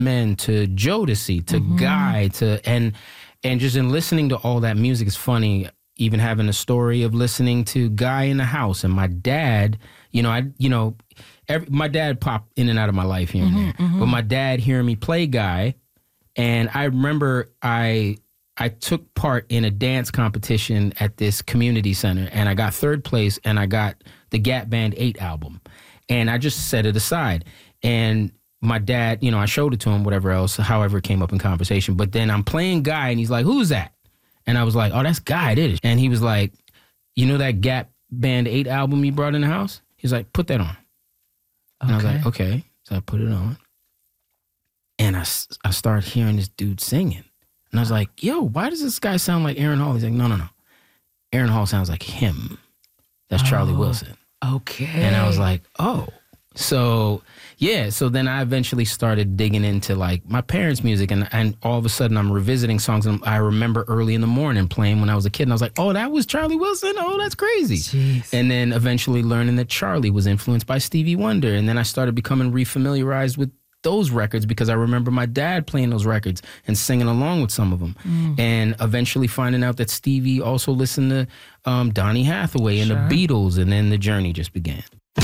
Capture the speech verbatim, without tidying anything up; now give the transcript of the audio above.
Men to Jodeci to mm-hmm. Guy to and and just in listening to all that music is funny. Even having a story of listening to Guy in the House and my dad, you know, I you know, every, my dad popped in and out of my life here mm-hmm, and there, mm-hmm. but my dad hearing me play Guy, and I remember I I took part in a dance competition at this community center, and I got third place, and I got the Gap Band eight album, and I just set it aside and. My dad, you know, I showed it to him, whatever else, however it came up in conversation. But then I'm playing Guy, and he's like, who's that? And I was like, oh, that's Guy, it is. And he was like, you know that Gap Band eight album you brought in the house? He's like, put that on. And okay. I was like, okay. So I put it on. And I, I started hearing this dude singing. And I was like, yo, why does this guy sound like Aaron Hall? He's like, no, no, no. Aaron Hall sounds like him. That's oh, Charlie Wilson. Okay. And I was like, oh. So, yeah, so then I eventually started digging into, like, my parents' music, and, and all of a sudden I'm revisiting songs and I remember early in the morning playing when I was a kid, and I was like, oh, that was Charlie Wilson? Oh, that's crazy. Jeez. And then eventually learning that Charlie was influenced by Stevie Wonder, and then I started becoming refamiliarized with those records because I remember my dad playing those records and singing along with some of them. Mm. And eventually finding out that Stevie also listened to um, Donny Hathaway and sure. the Beatles, and then the journey just began.